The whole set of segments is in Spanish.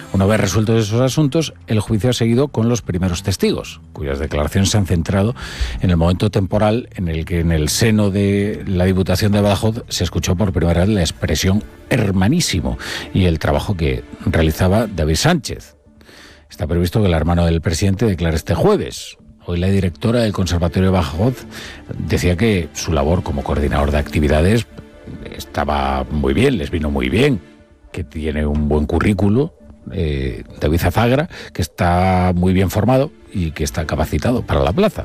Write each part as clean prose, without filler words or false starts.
Una vez resueltos esos asuntos, el juicio ha seguido con los primeros testigos, cuyas declaraciones se han centrado en el momento temporal en el que en el seno de la Diputación de Badajoz se escuchó por primera vez la expresión hermanísimo y el trabajo que realizaba David Sánchez. Está previsto que el hermano del presidente declare este jueves. Hoy la directora del Conservatorio de Badajoz decía que su labor como coordinador de actividades estaba muy bien, les vino muy bien, que tiene un buen currículo, David Zafagra, que está muy bien formado y que está capacitado para la plaza.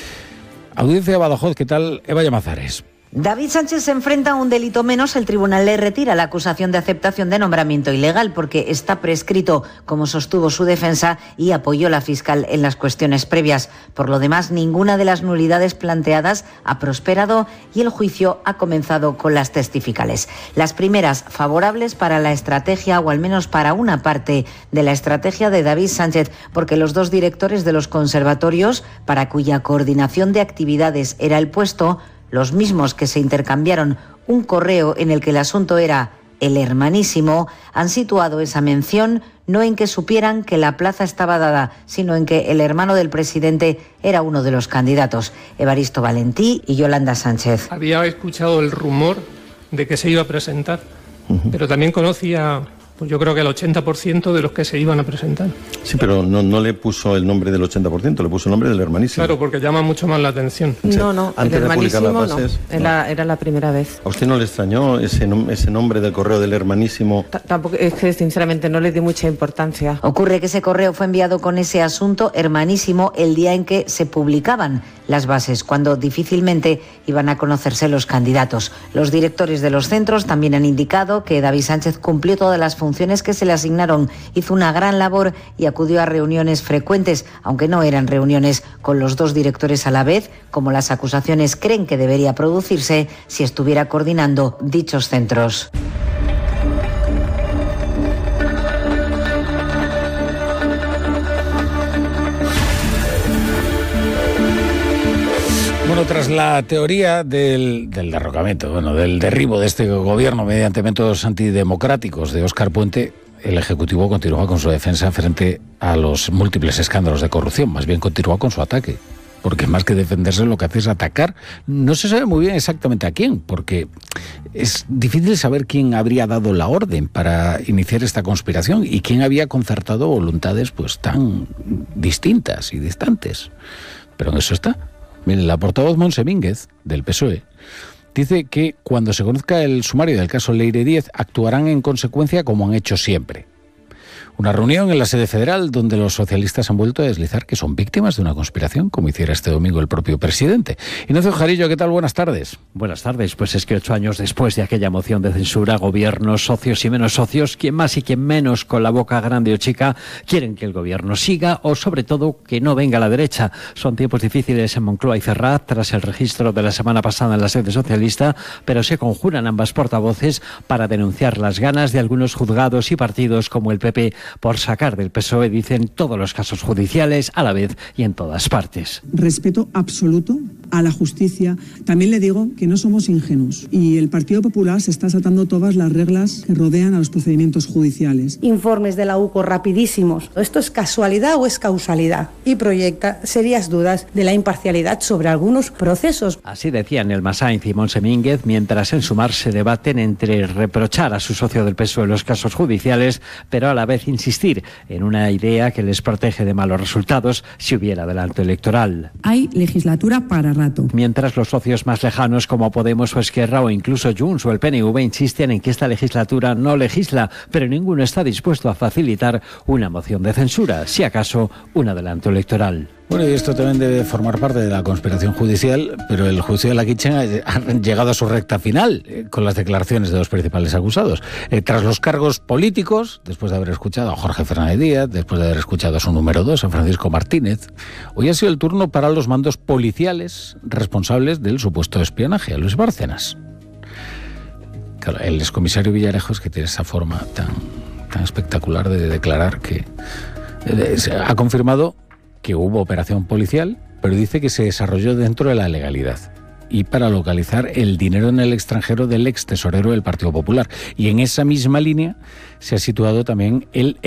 Audiencia de Badajoz, ¿qué tal? Eva Llamazares. David Sánchez se enfrenta a un delito menos. El tribunal le retira la acusación de aceptación de nombramiento ilegal porque está prescrito, como sostuvo su defensa y apoyó la fiscal en las cuestiones previas. Por lo demás, ninguna de las nulidades planteadas ha prosperado y el juicio ha comenzado con las testificales. Las primeras favorables para la estrategia, o al menos para una parte de la estrategia de David Sánchez, porque los dos directores de los conservatorios, para cuya coordinación de actividades era el puesto, los mismos que se intercambiaron un correo en el que el asunto era el hermanísimo, han situado esa mención no en que supieran que la plaza estaba dada, sino en que el hermano del presidente era uno de los candidatos, Evaristo Valentí y Yolanda Sánchez. Había escuchado el rumor de que se iba a presentar, pero también conocía, pues yo creo que el 80% de los que se iban a presentar. Sí, pero no le puso el nombre del 80%, le puso el nombre del hermanísimo. Claro, porque llama mucho más la atención. No, Antes el de publicar las hermanísimo bases, era la primera vez. ¿A usted no le extrañó ese nombre del correo del hermanísimo? Tampoco, es que sinceramente no le di mucha importancia. Ocurre que ese correo fue enviado con ese asunto hermanísimo el día en que se publicaban las bases, cuando difícilmente iban a conocerse los candidatos. Los directores de los centros también han indicado que David Sánchez cumplió todas las funciones que se le asignaron, hizo una gran labor y acudió a reuniones frecuentes, aunque no eran reuniones con los dos directores a la vez, como las acusaciones creen que debería producirse si estuviera coordinando dichos centros. Bueno, tras la teoría del derrocamiento, del derribo de este gobierno mediante métodos antidemocráticos de Óscar Puente, el Ejecutivo continúa con su defensa frente a los múltiples escándalos de corrupción. Más bien continúa con su ataque, porque más que defenderse lo que hace es atacar. No se sabe muy bien exactamente a quién, porque es difícil saber quién habría dado la orden para iniciar esta conspiración y quién había concertado voluntades pues tan distintas y distantes. Pero en eso está. Miren, la portavoz Montse Mínguez, del PSOE, dice que cuando se conozca el sumario del caso Leire 10 actuarán en consecuencia como han hecho siempre. Una reunión en la sede federal donde los socialistas han vuelto a deslizar que son víctimas de una conspiración, como hiciera este domingo el propio presidente. Ignacio Jarillo, ¿qué tal? Buenas tardes. Buenas tardes. Pues es que 8 años después de aquella moción de censura, gobiernos, socios y menos socios, quien más y quien menos, con la boca grande o chica, quieren que el gobierno siga o, sobre todo, que no venga la derecha. Son tiempos difíciles en Moncloa y Ferraz tras el registro de la semana pasada en la sede socialista, pero se conjuran ambas portavoces para denunciar las ganas de algunos juzgados y partidos como el PP por sacar del PSOE, dicen, todos los casos judiciales a la vez y en todas partes. Respeto absoluto a la justicia. También le digo que no somos ingenuos y el Partido Popular se está saltando todas las reglas que rodean a los procedimientos judiciales. Informes de la UCO rapidísimos. ¿Esto es casualidad o es causalidad? Y proyecta serias dudas de la imparcialidad sobre algunos procesos. Así decían Elma Sainz y Montse Mínguez, mientras en Sumar se debaten entre reprochar a su socio del PSOE los casos judiciales, pero a la vez insistir en una idea que les protege de malos resultados si hubiera adelanto electoral. Hay legislatura para rato. Mientras los socios más lejanos como Podemos o Esquerra o incluso Junts o el PNV insisten en que esta legislatura no legisla, pero ninguno está dispuesto a facilitar una moción de censura, si acaso un adelanto electoral. Bueno, y esto también debe formar parte de la conspiración judicial, pero el juicio de la Kitchen ha llegado a su recta final con las declaraciones de los principales acusados. Tras los cargos políticos, después de haber escuchado a Jorge Fernández Díaz, después de haber escuchado a su número 2, a Francisco Martínez, hoy ha sido el turno para los mandos policiales responsables del supuesto espionaje, a Luis Bárcenas. Claro, el excomisario Villarejos, que tiene esa forma tan espectacular de declarar, que ha confirmado que hubo operación policial, pero dice que se desarrolló dentro de la legalidad y para localizar el dinero en el extranjero del ex tesorero del Partido Popular. Y en esa misma línea se ha situado también el